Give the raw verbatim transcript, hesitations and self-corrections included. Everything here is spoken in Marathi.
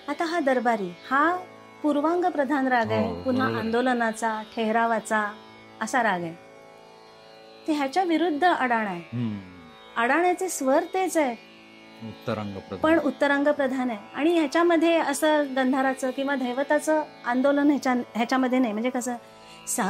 आता हा दरबारी हा पूर्वांग प्रधान राग आहे, हो, पुन्हा बरोबर. आंदोलनाचा, ठहरावाचा असा राग आहे. ते ह्याच्या विरुद्ध अडाण आहे. हम्म. अडाण्याचे स्वर तेच आहेत, उत्तरांग पण प्रधान. उत्तरांग प्रधान आहे. आणि ह्याच्यामध्ये असं गंधाराचं किंवा दैवताचं आंदोलन ह्याच्या ह्याच्यामध्ये नाही. म्हणजे कसं सा